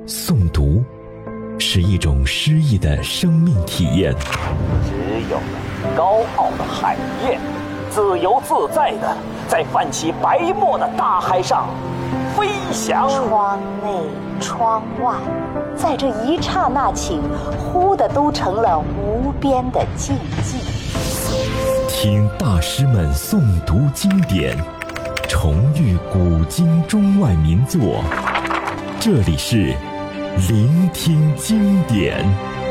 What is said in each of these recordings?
诵读是一种诗意的生命体验。 只有高傲的海燕，自由自在地在泛起白沫的大海上飞翔。 窗内窗外，在这一刹那起，忽的都成了无边的静寂。 听大师们诵读经典，重遇古今中外名作，这里是聆听经典。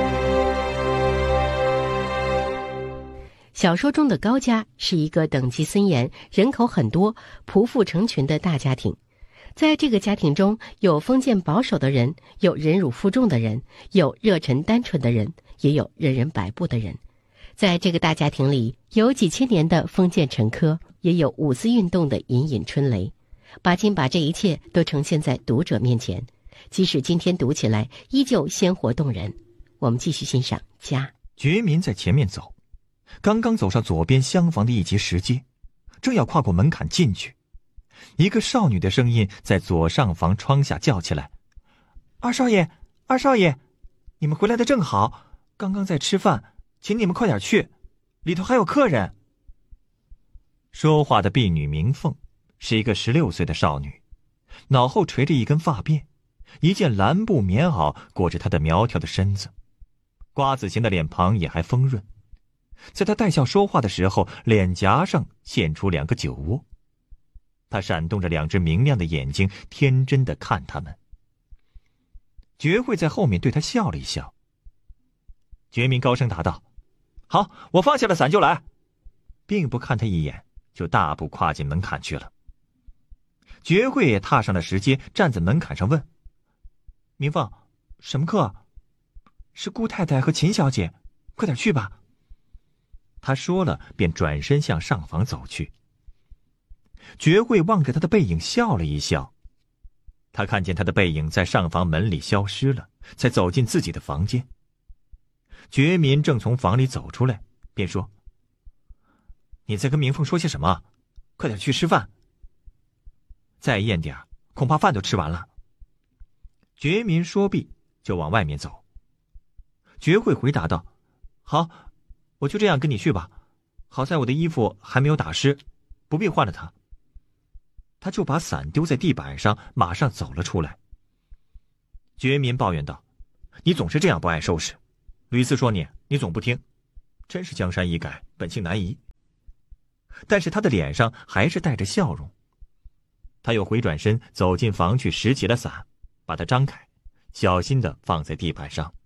小说中的高家是一个等级森严、人口很多、仆妇成群的大家庭。在这个家庭中，有封建保守的人，有忍辱负重的人，有热忱单纯的人，也有任人摆布的人。在这个大家庭里，有几千年的封建沉疴，也有五四运动的隐隐春雷。巴金把这一切都呈现在读者面前，即使今天读起来依旧鲜活动人。我们继续欣赏家。 觉民在前面走，刚刚走上左边厢房的一级石阶，正要跨过门槛进去，一个少女的声音在左上房窗下叫起来：“二少爷，二少爷，你们回来的正好，刚刚在吃饭，请你们快点去，里头还有客人。”说话的婢女明凤是一个16岁的少女，脑后垂着一根发辫，一件蓝布棉袄裹着她的苗条的身子，瓜子形的脸庞也还丰润。在她带笑说话的时候，脸颊上现出2个酒窝，她闪动着2只明亮的眼睛，天真地看他们。觉会在后面对她笑了一笑。觉民高声答道：“好，我放下了伞就来。”并不看他一眼，就大步跨进门槛去了。觉会也踏上了石阶，站在门槛上问：“明凤，什么客？”“是顾太太和秦小姐，快点去吧。”他说了，便转身向上房走去。觉会望着他的背影笑了一笑，他看见他的背影在上房门里消失了，才走进自己的房间。觉民正从房里走出来，便说：“你在跟明凤说些什么？快点去吃饭。再晏点，恐怕饭都吃完了。”觉民说毕，就往外面走。觉会回答道：“好，我就这样跟你去吧。好在我的衣服还没有打湿，不必换了它。”他就把伞丢在地板上，马上走了出来。觉民抱怨道：“你总是这样不爱收拾，屡次说你总不听，真是江山易改，本性难移。”但是他的脸上还是带着笑容。他又回转身走进房去，拾起了伞，把它张开，小心地放在地板上。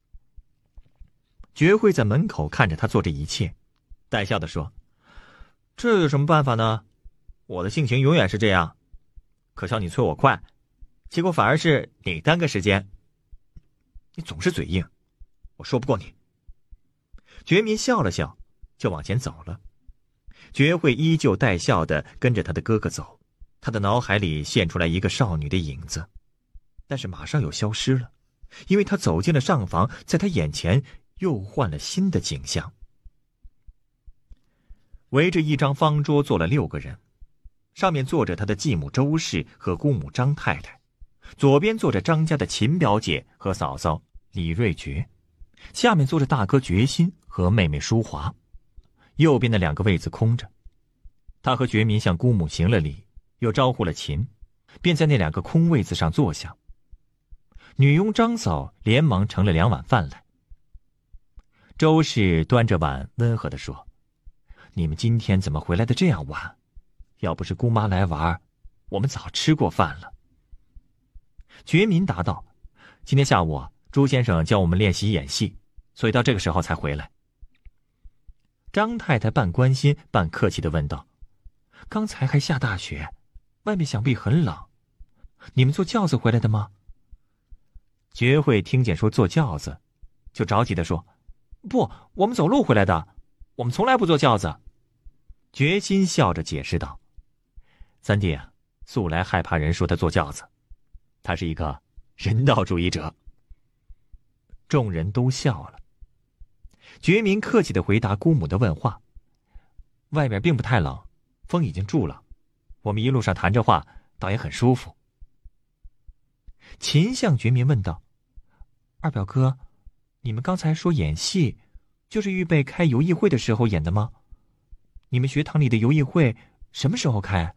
觉会在门口看着他做这一切，带笑地说：“这有什么办法呢？我的性情永远是这样，可笑你催我快，结果反而是你耽搁时间。你总是嘴硬，我说不过你。”觉民笑了笑，就往前走了。觉会依旧带笑地跟着他的哥哥走，他的脑海里现出来一个少女的影子，但是马上又消失了，因为他走进了上房，在他眼前又换了新的景象。围着一张方桌坐了6个人，上面坐着他的继母周氏和姑母张太太，左边坐着张家的秦表姐和嫂嫂李瑞珏，下面坐着大哥决心和妹妹淑华，右边的2个位子空着。他和觉民向姑母行了礼，又招呼了秦，便在那2个空位子上坐下。女佣张嫂连忙盛了2碗饭来。周氏端着碗温和地说：“你们今天怎么回来的这样晚？要不是姑妈来玩，我们早吃过饭了。”觉民答道：“今天下午朱先生教我们练习演戏，所以到这个时候才回来。”张太太半关心半客气地问道：“刚才还下大雪，外面想必很冷，你们坐轿子回来的吗？”觉会听见说坐轿子，就着急地说：“不，我们走路回来的，我们从来不坐轿子。”决心笑着解释道：“三弟素来害怕人说他坐轿子，他是一个人道主义者。”众人都笑了。觉民客气地回答姑母的问话：“外面并不太冷，风已经住了，我们一路上谈着话，倒也很舒服。” 秦向觉民问道：“二表哥，你们刚才说演戏，就是预备开游艺会的时候演的吗？你们学堂里的游艺会什么时候开？”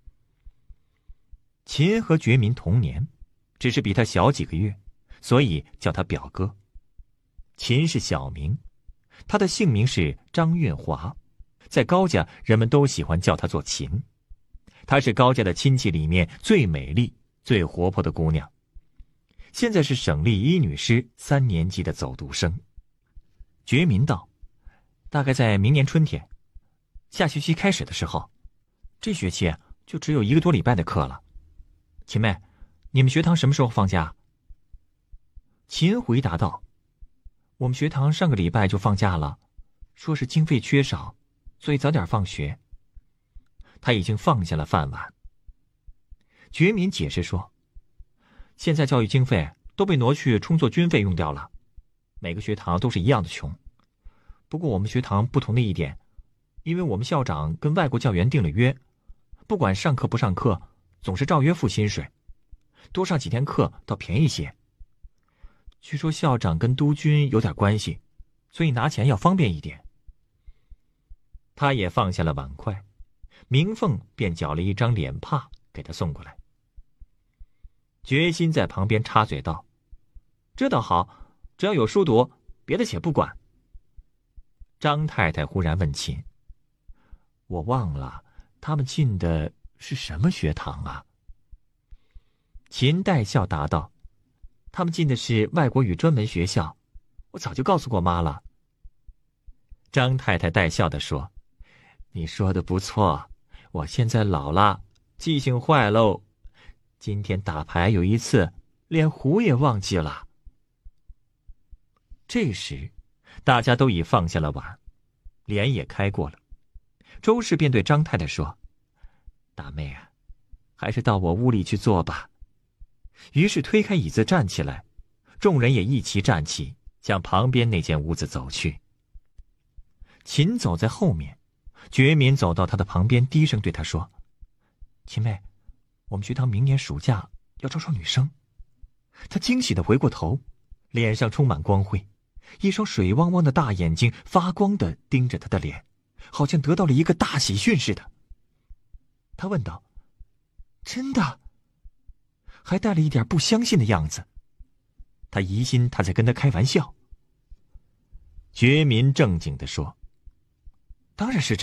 秦和觉民同年，只是比他小几个月，所以叫他表哥。秦是小名，他的姓名是张运华，在高家人们都喜欢叫他做秦。她是高家的亲戚里面最美丽、最活泼的姑娘，现在是省立一女师3年级的走读生。觉民道：“大概在明年春天，下学期开始的时候，这学期就只有1个多礼拜的课了。秦妹，你们学堂什么时候放假？”秦回答道：“我们学堂上个礼拜就放假了，说是经费缺少，所以早点放学。”他已经放下了饭碗。觉民解释说：“现在教育经费都被挪去充作军费用掉了，每个学堂都是一样的穷。不过我们学堂不同的一点，因为我们校长跟外国教员订了约，不管上课不上课，总是照约付薪水，多上几天课倒便宜些。据说校长跟督军有点关系，所以拿钱要方便一点。”他也放下了碗筷，明凤便绞了一张脸帕给他送过来。决心在旁边插嘴道：“这倒好，只要有书读，别的且不管。”张太太忽然问秦：“我忘了，他们进的是什么学堂啊？”秦带笑答道：“他们进的是外国语专门学校，我早就告诉过妈了。”张太太带笑地说：“你说的不错，我现在老了，记性坏喽。今天打牌有一次，连胡也忘记了。”这时，大家都已放下了碗，脸也开过了。周氏便对张太太说：“大妹啊，还是到我屋里去坐吧。”于是推开椅子站起来，众人也一齐站起，向旁边那间屋子走去。秦走在后面，觉民走到他的旁边，低声对他说：“秦妹，我们学堂明年暑假要招收女生。”他惊喜地回过头，脸上充满光辉，一双水汪汪的大眼睛发光地盯着他的脸，好像得到了一个大喜讯似的。他问道：“真的？”还带了一点不相信的样子。他疑心他在跟他开玩笑。觉民正经地说：“当然是真的。”